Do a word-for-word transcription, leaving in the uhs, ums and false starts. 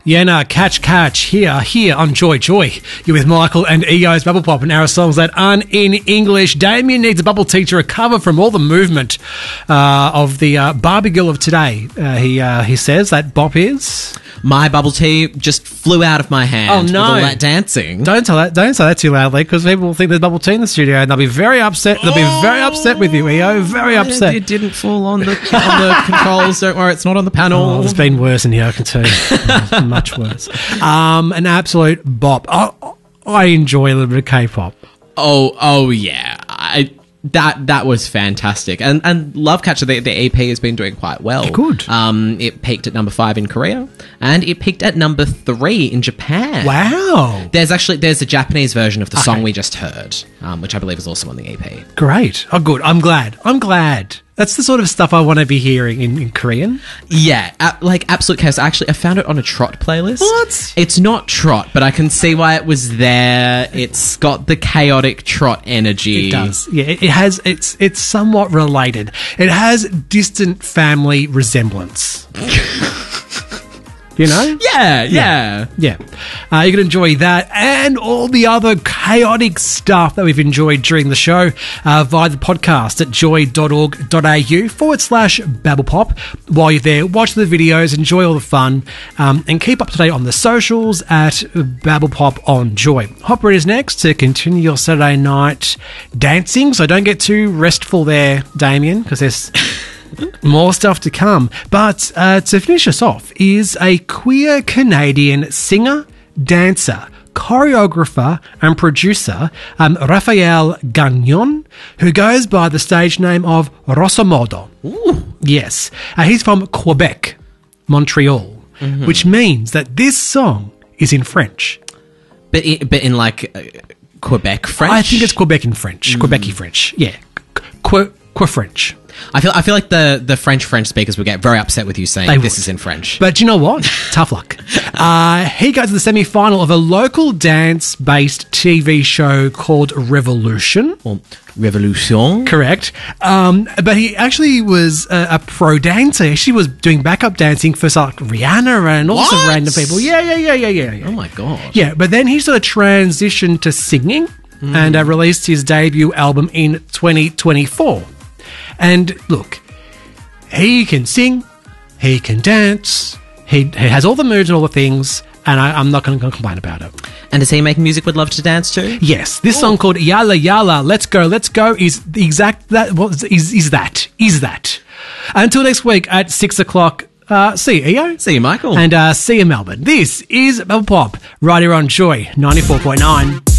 Yeah, no, catch, catch, here, here on Joy, Joy. You're with Michael and Ego's Bubble Pop, and our songs that aren't in English. Damien needs a bubble tea to recover from all the movement uh, of the uh, Barbie girl of today. Uh, he uh, he says that bop is... My bubble tea just flew out of my hand Oh, no. with all that dancing. Don't tell that. Don't say that too loudly, because people will think there's bubble tea in the studio, and they'll be very upset. They'll be very upset with you, Eo. Very upset. It didn't fall on the, on the controls. Don't worry, it's not on the panel. Oh, it's been worse in here, I can tell you. Much worse. Um, an absolute bop. Oh, I enjoy a little bit of K-pop. Oh, oh yeah. I that that was fantastic. And and Lovecatcher, the, the E P has been doing quite well. Good. Um, it peaked at number five in Korea, and it peaked at number three in Japan. Wow. There's actually there's a Japanese version of the Okay. song we just heard, um, which I believe is also on the E P. Great. Oh, good. I'm glad. I'm glad. That's the sort of stuff I want to be hearing in, in Korean. Yeah, a- like absolute chaos. Actually, I found it on a Trot playlist. What? It's not Trot, but I can see why it was there. It's got the chaotic Trot energy. It does. Yeah, it, it has. It's it's somewhat related. It has distant family resemblance. You know? Yeah, yeah. Yeah. Uh, you can enjoy that and all the other chaotic stuff that we've enjoyed during the show uh, via the podcast at joy.org.au forward slash babblepop. While you're there, watch the videos, enjoy all the fun, um, and keep up to date on the socials at babblepop on Joy. Hopper is next to continue your Saturday night dancing, so don't get too restful there, Damien, because there's... more stuff to come. But uh, to finish us off is a queer Canadian singer, dancer, choreographer and producer, um, Raphael Gagnon, who goes by the stage name of Rossomodo. Ooh. Yes. Uh, he's from Quebec, Montreal, mm-hmm. which means that this song is in French. But in, but in like uh, Quebec French? I think it's Quebec in French. Mm. Quebecy French. Yeah. Que, que French. I feel I feel like the, the French French speakers would get very upset with you saying They this would. is in French. But you know what? Tough luck. Uh, he goes to the semi-final of a local dance-based T V show called Revolution. Or Revolution. Correct. Um, but he actually was a, a pro dancer. She was doing backup dancing for like Rihanna and all sorts of What? random people. Yeah, yeah, yeah, yeah, yeah, yeah. Oh my god. Yeah, but then he sort of transitioned to singing mm. and uh, released his debut album in twenty twenty-four. And look, he can sing, he can dance, he, he has all the moves and all the things, and I, I'm not going to complain about it. And does he make music we'd love to dance to? Yes, this Ooh. song called Yalla Yalla, Let's Go, Let's Go is the exact, that what is, is that, is that. Until next week at six o'clock, uh, see you, Eo. See you, Michael. And uh, see you, Melbourne. This is Bubble Pop, right here on Joy ninety-four point nine.